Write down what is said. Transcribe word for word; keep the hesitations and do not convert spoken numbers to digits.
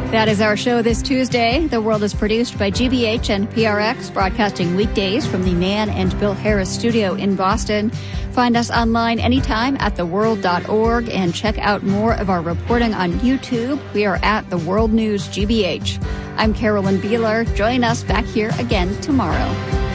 That is our show this Tuesday. The World is produced by G B H and P R X, broadcasting weekdays from the Nan and Bill Harris studio in Boston. Find us online anytime at the world dot org and check out more of our reporting on YouTube. We are at The World News G B H. I'm Carolyn Beeler. Join us back here again tomorrow.